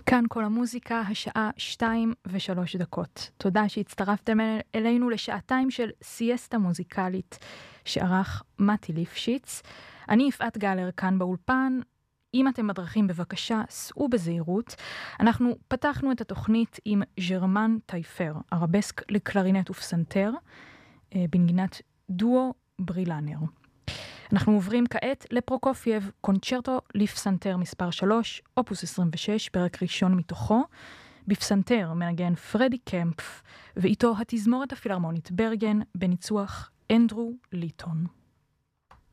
כאן כל המוזיקה, השעה 2:03. תודה שהצטרפתם אלינו לשעתיים של סיאסטה מוזיקלית שערך מתי ליפשיץ. אני יפעת גלר כאן באולפן. אם אתם בדרכים בבקשה, סעו בזהירות. אנחנו פתחנו את התוכנית עם ז'רמן טייפר, ערבסק לקלרינט ופסנתר, בנגינת דואו ברילנר. אנחנו עוברים כעת לפרוקופייב, קונצ'רטו לפסנתר מספר 3, אופוס 26, פרק ראשון מתוכו. בפסנתר מנגן פרדי קמפף, ואיתו התזמורת הפילהרמונית ברגן בניצוח אנדרו ליטון.